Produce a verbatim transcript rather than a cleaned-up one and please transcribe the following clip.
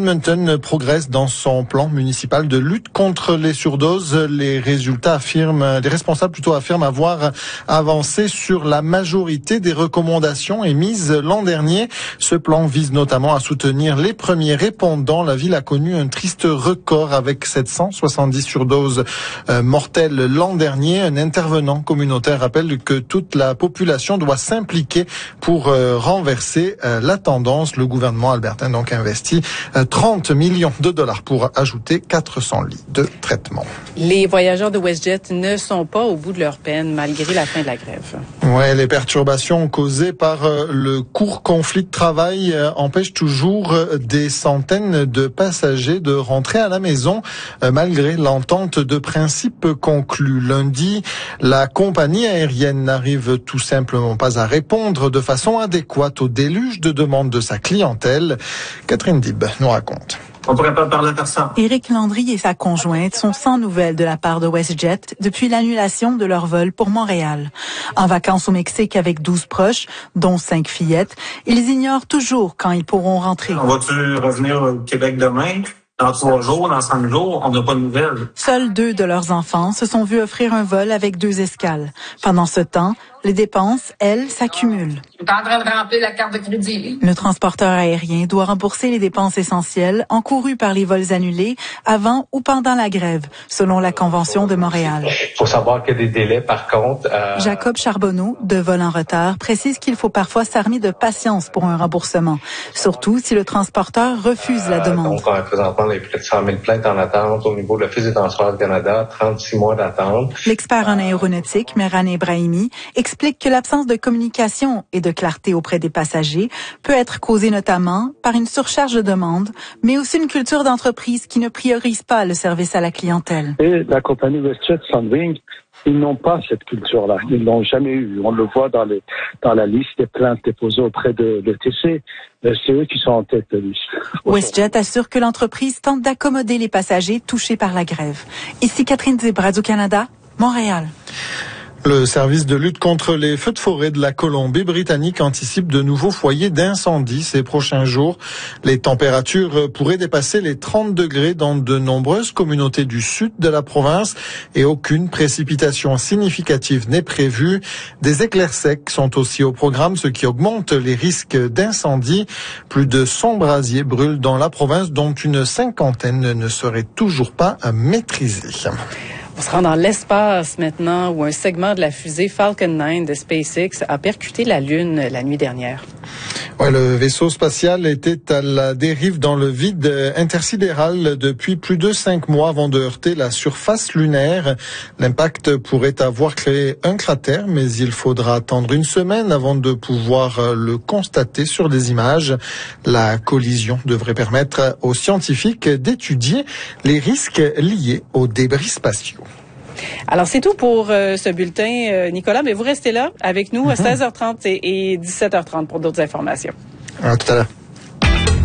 Edmonton progresse dans son plan municipal de lutte contre les surdoses. Les résultats affirment, les responsables plutôt affirment avoir avancé sur la majorité des recommandations émises l'an dernier. Ce plan vise notamment à soutenir les premiers répondants. La ville a connu un triste record avec sept cent soixante-dix surdoses euh, mortelles l'an dernier. Un intervenant communautaire rappelle que toute la population doit s'impliquer pour euh, renverser euh, la tendance. Le gouvernement albertain donc investit euh, trente millions de dollars pour ajouter quatre cents lits de traitement. Les voyageurs de WestJet ne sont pas au bout de leur peine malgré la fin de la grève. Ouais, les perturbations causées par euh, le court conflit de travail euh, empêchent toujours euh, des centaines de passagers de rentrer à la maison euh, malgré l'entente de principe conclue lundi. La compagnie aérienne n'arrive tout simplement pas à répondre de façon adéquate au déluge de demandes de sa clientèle. Catherine Dib nous raconte. On pourrait pas parler à personne. Éric Landry et sa conjointe sont sans nouvelles de la part de WestJet depuis l'annulation de leur vol pour Montréal. En vacances au Mexique avec douze proches, dont cinq fillettes, ils ignorent toujours quand ils pourront rentrer. On va-tu revenir au Québec demain? Dans trois jours, dans cinq jours, on n'a pas de nouvelles. Seuls deux de leurs enfants se sont vus offrir un vol avec deux escales. Pendant ce temps, les dépenses, elles, s'accumulent. Je suis en train de remplir la carte de crédit. Le transporteur aérien doit rembourser les dépenses essentielles encourues par les vols annulés avant ou pendant la grève, selon la Convention de Montréal. Il faut savoir qu'il y a des délais, par contre. Euh... Jacob Charbonneau, de Vol en retard, précise qu'il faut parfois s'armer de patience pour un remboursement, surtout si le transporteur refuse la demande. Euh, donc, on a présentement les près de cent mille plaintes en attente au niveau de l'Office des transports du Canada, trente-six mois d'attente. L'expert en aéronautique, Mehran Ebrahimi, explique que l'absence de communication et de clarté auprès des passagers peut être causée notamment par une surcharge de demande, mais aussi une culture d'entreprise qui ne priorise pas le service à la clientèle. Et la compagnie WestJet Sunwing, ils n'ont pas cette culture-là. Ils l'ont jamais eu. On le voit dans les dans la liste des plaintes déposées auprès de l'E T C. C'est eux qui sont en tête de liste. WestJet assure que l'entreprise tente d'accommoder les passagers touchés par la grève. Ici Catherine Dib, Radio-Canada, Montréal. Le service de lutte contre les feux de forêt de la Colombie-Britannique anticipe de nouveaux foyers d'incendie ces prochains jours. Les températures pourraient dépasser les trente degrés dans de nombreuses communautés du sud de la province et aucune précipitation significative n'est prévue. Des éclairs secs sont aussi au programme, ce qui augmente les risques d'incendie. Plus de cent brasiers brûlent dans la province, dont une cinquantaine ne seraient toujours pas maîtrisés. On se rend dans l'espace maintenant où un segment de la fusée Falcon neuf de SpaceX a percuté la Lune la nuit dernière. Ouais, le vaisseau spatial était à la dérive dans le vide intersidéral depuis plus de cinq mois avant de heurter la surface lunaire. L'impact pourrait avoir créé un cratère, mais il faudra attendre une semaine avant de pouvoir le constater sur des images. La collision devrait permettre aux scientifiques d'étudier les risques liés aux débris spatiaux. Alors, c'est tout pour euh, ce bulletin, euh, Nicolas, mais vous restez là avec nous à seize heures trente et, et dix-sept heures trente pour d'autres informations. À tout à l'heure.